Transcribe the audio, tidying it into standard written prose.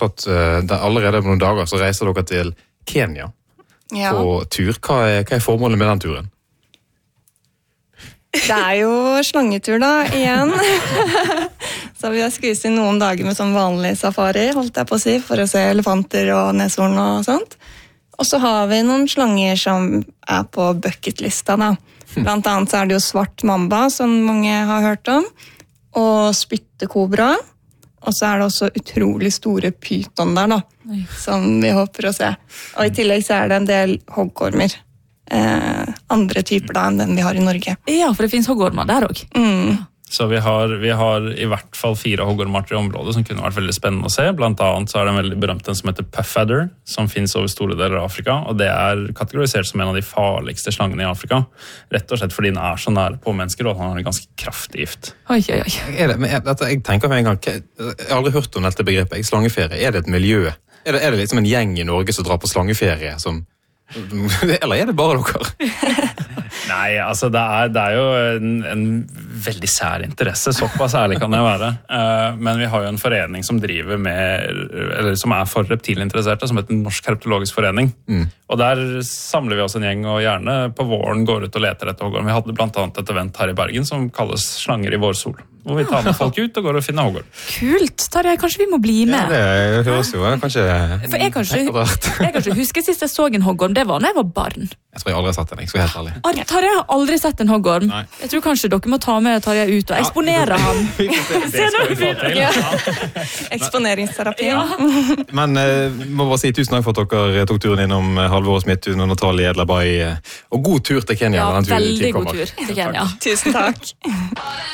at allerede på noen dager så reiser dere til Kenya på tur. Hva er formålet med den turen? Det jo slangetur da, igjen. Så vi har skvist inn noen dager med sånn vanlig safari, holdt jeg på å si, for å se elefanter og neshorn og sånt. Og så har vi noen slanger som på bucketlista da. Blant annet så det jo svart mamba, som mange har hørt om, og spyttekobra. Og så det også utrolig store pyton der da, som vi håper å se. Og i tillegg så det en del hoggormer. Andre typer da enn den vi har i Norge. Ja, for det finnes hoggormer der også. Så vi har i hvert fall 4 hoggormarter i området som kunne vært veldig spennende å se. Blant annet så det en veldig berømt en som heter puffadder, som finnes over store deler av Afrika, og det kategorisert som en av de farligste slangene i Afrika. Rett og slett fordi den så nære på mennesker, og han har en ganske kraftig gift. Oi. Jeg tenker med en gang, jeg har aldri hørt om dette begrepet, slangeferie. Det et miljø? Er det liksom en gjeng i Norge som drar på slangeferie som... Eller det bare dere? Nei, altså det jo en veldig sær interesse, såpass ærlig kan det være. Men vi har jo en forening som driver med, eller som for reptilinteresserte, som heter Norsk Herpetologisk Forening. Og der samler vi oss en gjeng, og gjerne på våren går ut og leter etter hoggorm. Vi hadde blant annet et event her i Bergen som kalles Slanger i vårsol, hvor vi tar med folk ut og går og finner hoggorm. Kult, Tarjei, kanskje vi må bli med? Ja, det høres jo kanskje... For jeg kanskje husker sist jeg så en hoggorm, det var når jeg var barn. Jeg tror jeg aldri har sett den, jeg skal helt ærlig. Tarjei har aldri sett en hoggorm. Nei. Jeg tror kanskje dere må ta med Tarjei ut og eksponere ham. Det skal vi få til. Eksponeringsterapi. Men må bare si tusen takk for at dere tok turen innom Halvor Smithun og Natalie Edlabai. Og god tur til Kenya. Ja, veldig god tur til Kenya. Tusen takk.